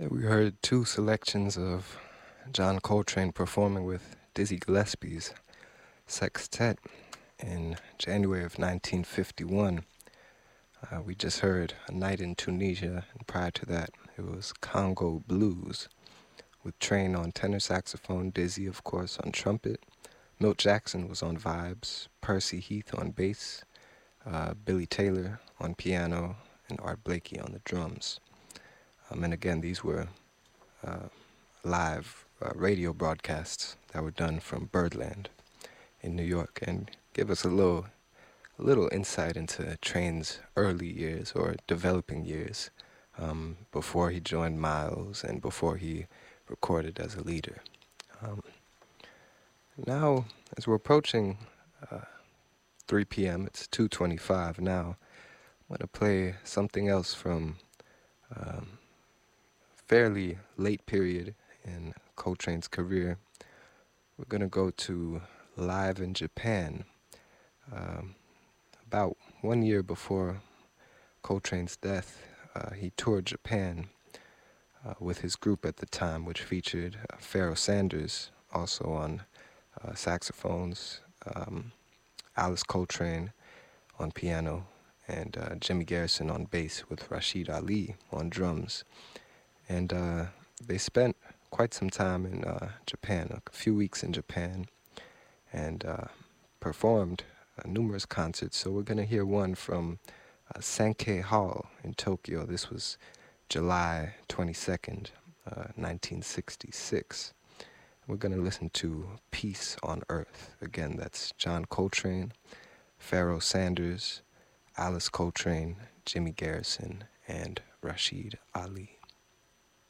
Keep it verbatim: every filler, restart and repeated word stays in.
There we heard two selections of John Coltrane performing with Dizzy Gillespie's sextet in January of nineteen fifty-one. Uh, we just heard A Night in Tunisia, and prior to that, it was Congo Blues, with Train on tenor saxophone, Dizzy, of course, on trumpet. Milt Jackson was on vibes, Percy Heath on bass, uh, Billy Taylor on piano, and Art Blakey on the drums. Um, and again, these were uh, live uh, radio broadcasts that were done from Birdland in New York, and give us a little, a little insight into Train's early years or developing years um, before he joined Miles and before he recorded as a leader. Um, now, as we're approaching uh, three p.m., it's two twenty-five now. I'm going to play something else from um, fairly late period in Coltrane's career. We're going to go to Live in Japan. Um, about one year before Coltrane's death, uh, he toured Japan uh, with his group at the time, which featured uh, Pharoah Sanders also on uh, saxophones, um, Alice Coltrane on piano, and uh, Jimmy Garrison on bass with Rashid Ali on drums. And uh, they spent quite some time in uh, Japan, a few weeks in Japan, and uh, performed uh, numerous concerts. So we're going to hear one from uh, Sankei Hall in Tokyo. This was July twenty-second, uh, nineteen sixty-six. We're going to listen to Peace on Earth. Again, that's John Coltrane, Pharoah Sanders, Alice Coltrane, Jimmy Garrison, and Rashid Ali.